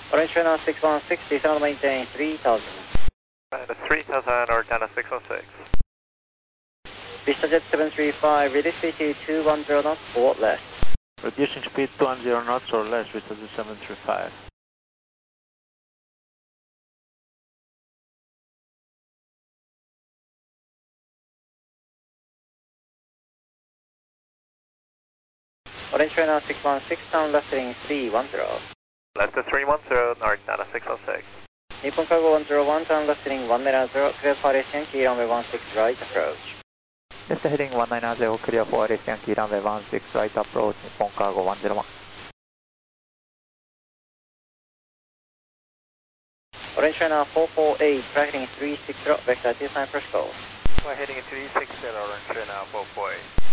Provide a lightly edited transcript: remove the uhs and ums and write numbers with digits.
Orange China 616, descend maintain 3000. That's 3000 or Dana 616. VistaJet 735, reduce speed to 210 knots or less. Reducing speed 210 knots or less, VistaJet 735. Orange China 616, down left heading 310. Left to 310, North Dana 616. Nippon Cargo 101, down left heading 190, clear for RS Yankee, runway 16 right approach. Left heading 190, clear for RS Yankee, runway 16 right approach, Nippon Cargo 101. Orange China 448, flight heading 360, vector 29 first call. We're heading 360, Orange China 448.